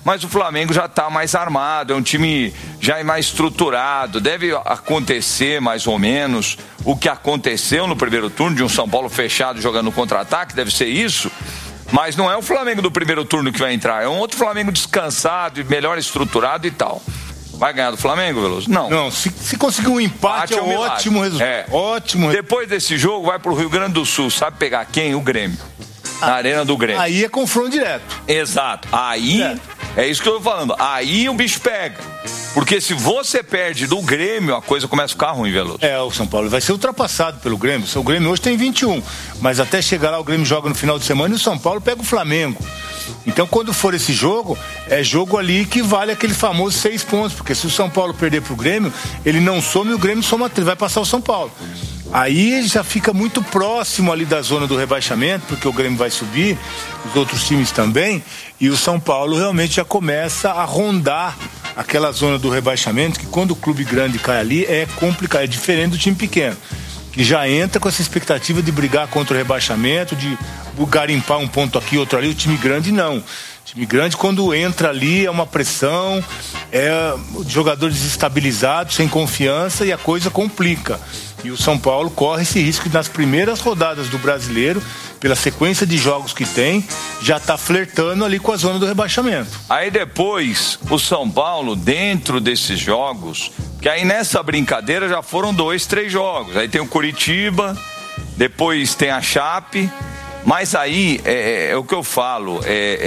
mas o Flamengo já está mais armado, é um time já mais estruturado, deve acontecer mais ou menos o que aconteceu no primeiro turno, de um São Paulo fechado jogando no contra-ataque, deve ser isso, mas não é o Flamengo do primeiro turno que vai entrar, é um outro Flamengo descansado e melhor estruturado e tal. Vai ganhar do Flamengo, Veloso? Não. Não, se conseguir um empate é um ótimo resultado. Ótimo. Depois desse jogo, vai pro Rio Grande do Sul. Sabe pegar quem? O Grêmio. Na Arena do Grêmio. Aí é confronto direto. Exato. Aí, é isso que eu tô falando. Aí o bicho pega. Porque se você perde do Grêmio, a coisa começa a ficar ruim, Veloso. O São Paulo vai ser ultrapassado pelo Grêmio. O Grêmio hoje tem 21. Mas até chegar lá, o Grêmio joga no final de semana e o São Paulo pega o Flamengo. Então, quando for esse jogo, é jogo ali que vale aquele famoso 6 pontos, porque se o São Paulo perder pro Grêmio, ele não soma e o Grêmio soma 3, vai passar o São Paulo. Aí já fica muito próximo ali da zona do rebaixamento, porque o Grêmio vai subir, os outros times também, e o São Paulo realmente já começa a rondar aquela zona do rebaixamento, que quando o clube grande cai ali é complicado, é diferente do time pequeno, que já entra com essa expectativa de brigar contra o rebaixamento, de garimpar um ponto aqui, outro ali. O time grande não. O time grande, quando entra ali, é uma pressão, é jogador desestabilizado, sem confiança, e a coisa complica. E o São Paulo corre esse risco de, nas primeiras rodadas do Brasileiro, pela sequência de jogos que tem, já está flertando ali com a zona do rebaixamento. Aí depois, o São Paulo, dentro desses jogos, que aí nessa brincadeira já foram 2, 3 jogos. Aí tem o Curitiba, depois tem a Chape, mas aí é o que eu falo,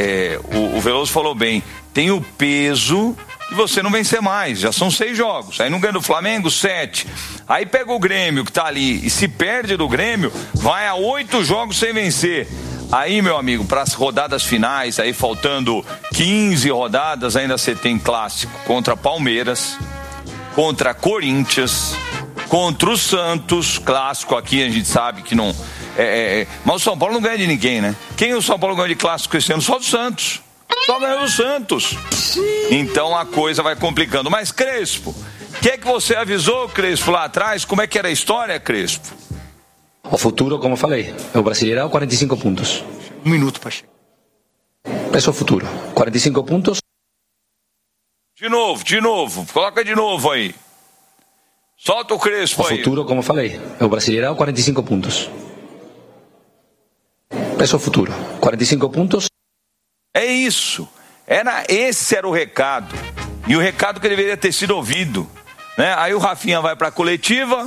o Veloso falou bem, tem o peso de você não vencer mais, já são 6 jogos, aí não ganha do Flamengo, 7, aí pega o Grêmio que tá ali e se perde do Grêmio, vai a 8 jogos sem vencer. Aí, meu amigo, para as rodadas finais, aí faltando 15 rodadas, ainda você tem clássico contra Palmeiras, contra Corinthians, contra o Santos, clássico aqui a gente sabe que não... mas o São Paulo não ganha de ninguém, né? Quem o São Paulo ganhou de clássico esse ano? Só do Santos. Só ganhou do Santos. Então a coisa vai complicando. Mas Crespo, o que você avisou, Crespo, lá atrás? Como é que era a história, Crespo? O futuro, como falei, é o Brasileirão, 45 pontos. 1 minuto para chegar. Esse é o futuro. 45 pontos. De novo. Coloca de novo aí. Solta o Crespo aí. O futuro, como falei, é o Brasileirão, 45 pontos. Esse é o futuro. 45 pontos. É isso. Esse era o recado. E o recado que deveria ter sido ouvido. Né? Aí o Rafinha vai para a coletiva.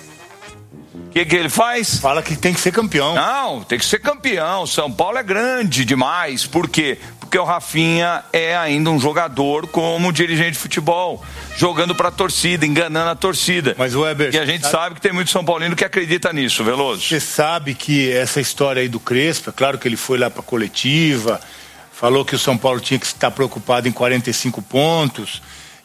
O que ele faz? Fala que tem que ser campeão. Não, tem que ser campeão. São Paulo é grande demais. Por quê? Porque o Rafinha é ainda um jogador como dirigente de futebol, jogando para a torcida, enganando a torcida. Mas o Weber, e a gente sabe que tem muito São Paulino que acredita nisso, Veloso. Você sabe que essa história aí do Crespo, é claro que ele foi lá para a coletiva, falou que o São Paulo tinha que estar preocupado em 45 pontos,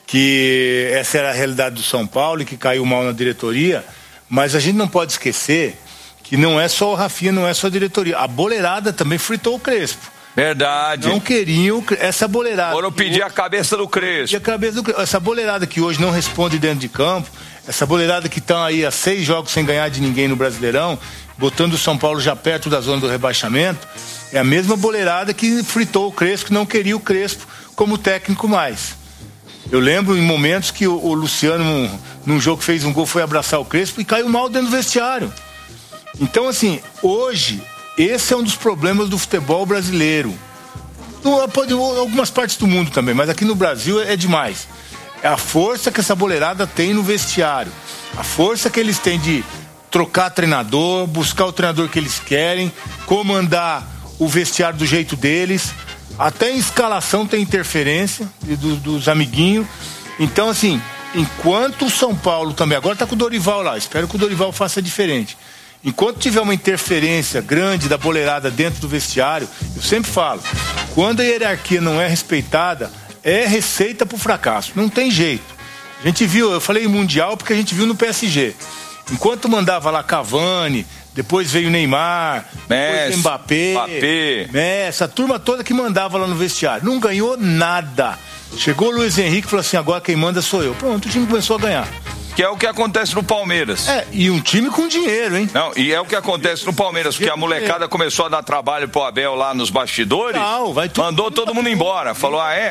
que essa era a realidade do São Paulo e que caiu mal na diretoria, mas a gente não pode esquecer que não é só o Rafinha, não é só a diretoria. A boleirada também fritou o Crespo. Verdade. Não queriam essa boleirada. Foram pedir a cabeça do Crespo. Essa boleirada que hoje não responde dentro de campo, essa boleirada que estão aí há 6 jogos sem ganhar de ninguém no Brasileirão, botando o São Paulo já perto da zona do rebaixamento, é a mesma boleirada que fritou o Crespo, que não queria o Crespo como técnico mais. Eu lembro em momentos que o Luciano, num jogo, fez um gol, foi abraçar o Crespo e caiu mal dentro do vestiário. Então, assim, hoje, esse é um dos problemas do futebol brasileiro. Pode algumas partes do mundo também, mas aqui no Brasil é demais. É a força que essa boleirada tem no vestiário. A força que eles têm de trocar treinador, buscar o treinador que eles querem, comandar o vestiário do jeito deles. Até em escalação tem interferência dos amiguinhos. Então, assim, enquanto o São Paulo também, agora tá com o Dorival lá, espero que o Dorival faça diferente. Enquanto tiver uma interferência grande da boleirada dentro do vestiário, eu sempre falo, quando a hierarquia não é respeitada, é receita pro fracasso, não tem jeito. A gente viu, eu falei Mundial porque a gente viu no PSG. Enquanto mandava lá Cavani, depois veio Neymar, depois Mbappé, Messi, a turma toda que mandava lá no vestiário. Não ganhou nada. Chegou o Luiz Henrique e falou assim, agora quem manda sou eu. Pronto, o time começou a ganhar. Que é o que acontece no Palmeiras. E um time com dinheiro, hein? Não, e é o que acontece no Palmeiras, porque a molecada começou a dar trabalho pro Abel lá nos bastidores, Não, vai mandou todo mundo embora. Falou,